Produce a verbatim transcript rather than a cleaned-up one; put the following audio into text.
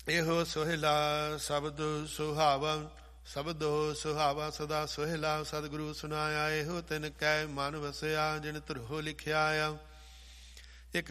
ਇਹੋ ਸੋਹਿਲਾ ਸ਼ਬਦ ਸੁਹਾਵਾ, ਸ਼ਬਦੋ ਸੁਹਾਵਾ ਸਦਾ ਸੋਹਿਲਾ। ਸਤਿਗੁਰੂ ਸੁਨਾਇਆ ਇਹੋ ਤਿਨ ਕੈ ਮਨ ਵਸਿਆ, ਜਿਨ ਧੁਰੋ ਲਿਖਿਆ ਆ।